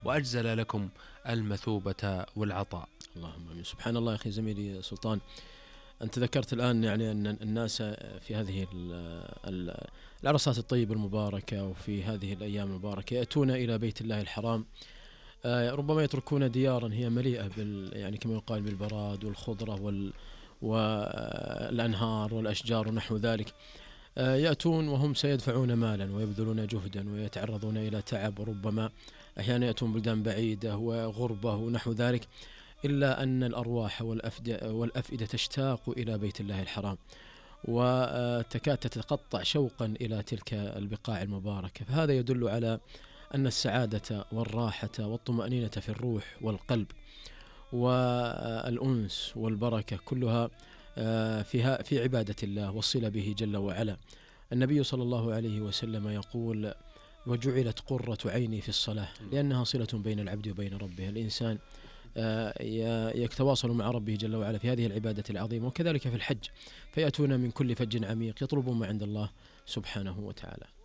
وأجزل لكم المثوبة والعطاء. اللهم آمين. سبحان الله. يا أخي زميلي سلطان، أنت ذكرت الآن يعني أن الناس في هذه العرصات الطيبة المباركة وفي هذه الأيام المباركة يأتون إلى بيت الله الحرام، ربما يتركون ديارا هي مليئة يعني كما يقال بالبراد والخضرة والأنهار والأشجار ونحو ذلك، يأتون وهم سيدفعون مالا ويبذلون جهدا ويتعرضون إلى تعب، وربما أحيانا يأتون بلدان بعيدة وغربة ونحو ذلك، إلا أن الأرواح والأفئدة تشتاق إلى بيت الله الحرام وتكاد تتقطع شوقا إلى تلك البقاع المباركة. فهذا يدل على أن السعادة والراحة والطمأنينة في الروح والقلب والأنس والبركة كلها في عبادة الله والصلة به جل وعلا. النبي صلى الله عليه وسلم يقول: وجعلت قرة عيني في الصلاة، لأنها صلة بين العبد وبين ربه. الإنسان يتواصل مع ربه جل وعلا في هذه العبادة العظيمة، وكذلك في الحج، فيأتون من كل فج عميق يطلبون ما عند الله سبحانه وتعالى.